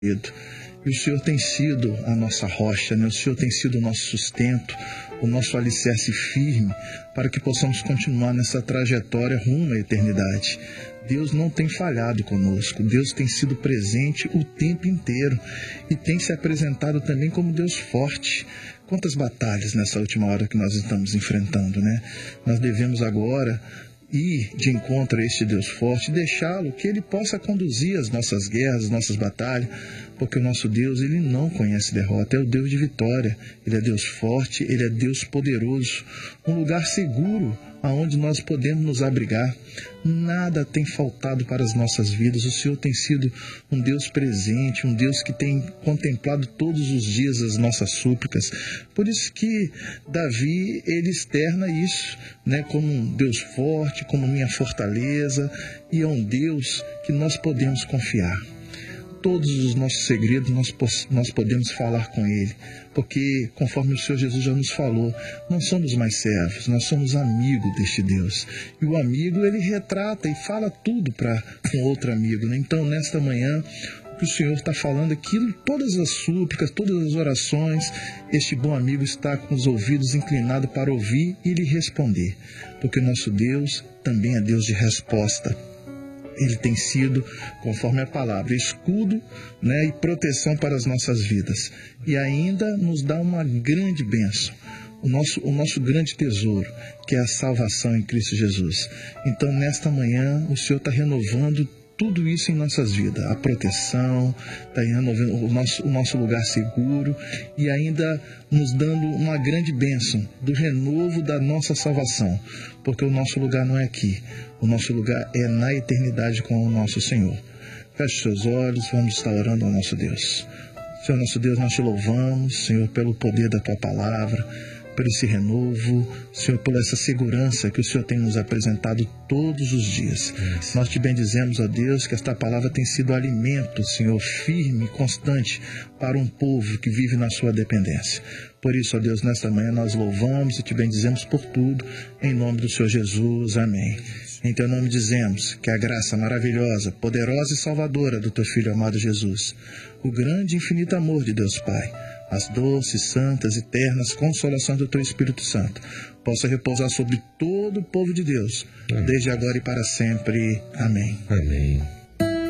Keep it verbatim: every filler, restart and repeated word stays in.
E o Senhor tem sido a nossa rocha, né? O Senhor tem sido o nosso sustento, o nosso alicerce firme, para que possamos continuar nessa trajetória rumo à eternidade. Deus não tem falhado conosco, Deus tem sido presente o tempo inteiro e tem se apresentado também como Deus forte. Quantas batalhas nessa última hora que nós estamos enfrentando, né? Nós devemos agora ir de encontro a este Deus forte, deixá-lo que Ele possa conduzir as nossas guerras, as nossas batalhas, porque o nosso Deus, Ele não conhece derrota, é o Deus de vitória, Ele é Deus forte, Ele é Deus poderoso, um lugar seguro aonde nós podemos nos abrigar. Nada tem faltado para as nossas vidas. O Senhor tem sido um Deus presente, um Deus que tem contemplado todos os dias as nossas súplicas. Por isso que Davi, ele externa isso, né, como um Deus forte, como minha fortaleza, e é um Deus que nós podemos confiar. Todos os nossos segredos nós, nós podemos falar com Ele, porque, conforme o Senhor Jesus já nos falou, não somos mais servos, nós somos amigos deste Deus. E o amigo, ele retrata e fala tudo para um outro amigo, né? Então, nesta manhã, o que o Senhor está falando aqui, todas as súplicas, todas as orações, este bom amigo está com os ouvidos inclinados para ouvir e lhe responder, porque o nosso Deus também é Deus de resposta. Ele tem sido, conforme a palavra, escudo, né, e proteção para as nossas vidas. E ainda nos dá uma grande bênção, o nosso, o nosso grande tesouro, que é a salvação em Cristo Jesus. Então, nesta manhã, o Senhor está renovando tudo isso em nossas vidas. A proteção, está renovando o nosso, o nosso lugar seguro e ainda nos dando uma grande bênção do renovo da nossa salvação. Porque o nosso lugar não é aqui. O nosso lugar é na eternidade com o nosso Senhor. Feche seus olhos, vamos estar orando ao nosso Deus. Senhor nosso Deus, nós te louvamos, Senhor, pelo poder da tua palavra, por esse renovo, Senhor, por essa segurança que o Senhor tem nos apresentado todos os dias. Isso. Nós te bendizemos, ó Deus, que esta palavra tem sido alimento, Senhor, firme e constante para um povo que vive na sua dependência. Por isso, ó Deus, nesta manhã nós louvamos e te bendizemos por tudo, em nome do Senhor Jesus. Amém. Em teu nome dizemos que a graça maravilhosa, poderosa e salvadora do teu Filho amado Jesus, o grande e infinito amor de Deus Pai, as doces, santas e ternas consolações do teu Espírito Santo, possa repousar sobre todo o povo de Deus, Amém. Desde agora e para sempre. Amém. Amém.